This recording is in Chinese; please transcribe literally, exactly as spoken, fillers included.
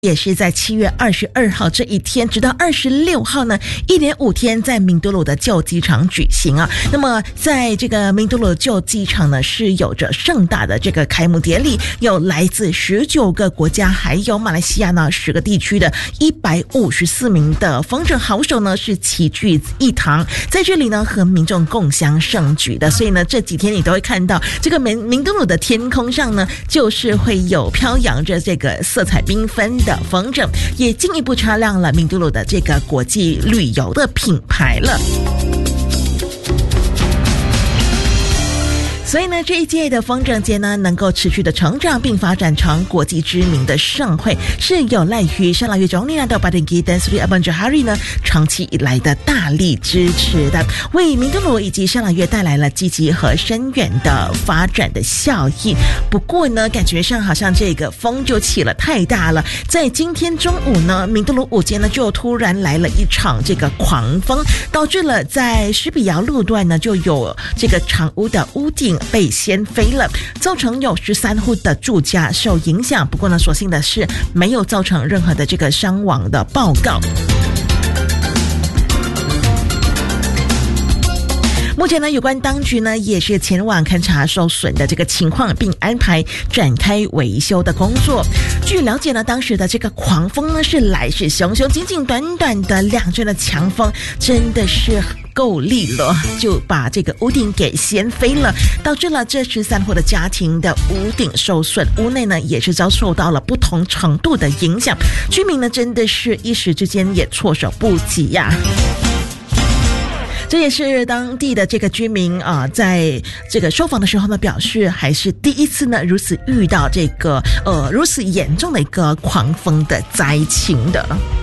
也是在七月二十二号这一天，直到二十六号呢，一连五天在明都鲁的旧机场举行啊。那么在这个明都鲁旧机场呢，是有着盛大的这个开幕典礼，有来自十九个国家，还有马来西亚呢十个地区的一百五十四名的风筝好手呢是齐聚一堂，在这里呢和民众共襄盛举的。所以呢这几天你都会看到这个明明都鲁的天空上呢，就是会有飘扬着这个色彩缤纷的风筝，也进一步擦亮了明都鲁的这个国际旅游的品牌了。所以呢，这一届的风筝节呢，能够持续的成长并发展成国际知名的盛会，是有赖于沙拉越总理的巴丁吉丹斯里阿班扎哈瑞呢长期以来的大力支持的，为明都鲁以及沙拉越带来了积极和深远的发展的效益。不过呢，感觉上好像这个风就起了太大了，在今天中午呢，明都鲁午间呢就突然来了一场这个狂风，导致了在石比窑路段呢就有这个长屋的屋顶被掀飞了，造成有十三户的住家受影响。不过呢，所幸的是没有造成任何的这个伤亡的报告。目前呢，有关当局呢也是前往勘察受损的这个情况，并安排展开维修的工作。据了解呢，当时的这个狂风呢是来势汹汹，仅仅短短的两阵的强风，真的是够力了，就把这个屋顶给掀飞了，导致了这十三户的家庭的屋顶受损，屋内呢也是遭受到了不同程度的影响，居民呢真的是一时之间也措手不及呀、啊。这也是当地的这个居民啊、呃，在这个受访的时候呢，表示还是第一次呢如此遇到这个呃如此严重的一个狂风的灾情的。